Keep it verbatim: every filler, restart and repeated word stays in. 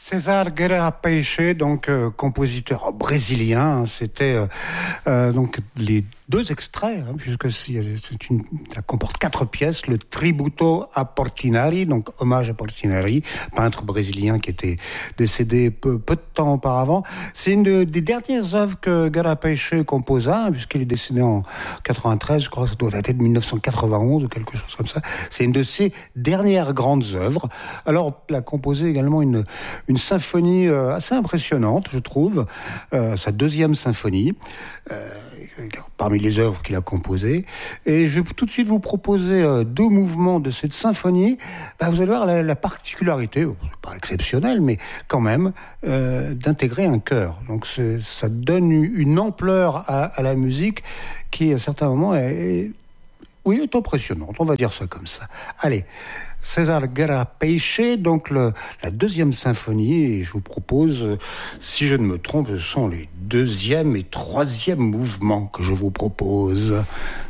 César Guerra Peixe, donc euh, compositeur brésilien, c'était euh, euh, donc les deux extraits, hein, puisque c'est une, ça comporte quatre pièces, le Tributo a Portinari, donc hommage à Portinari, peintre brésilien qui était décédé peu, peu de temps auparavant. C'est une de, des dernières œuvres que Guerra Peixe composa, hein, puisqu'il est décédé en quatre-vingt-treize, je crois que ça doit dater de mille neuf cent quatre-vingt-onze ou quelque chose comme ça. C'est une de ses dernières grandes œuvres. Alors, il a composé également une, une symphonie euh, assez impressionnante, je trouve, euh, sa deuxième symphonie, euh, parmi les œuvres qu'il a composées. Et je vais tout de suite vous proposer euh, deux mouvements de cette symphonie. Bah, vous allez voir la, la particularité, pas exceptionnelle, mais quand même, euh, d'intégrer un chœur. Donc c'est, ça donne une ampleur à, à la musique qui, à certains moments, est, est, oui, est impressionnante. On va dire ça comme ça. Allez, César Guerra Peixe, donc le, la deuxième symphonie, et je vous propose, si je ne me trompe, ce sont les deuxième et troisième mouvements que je vous propose.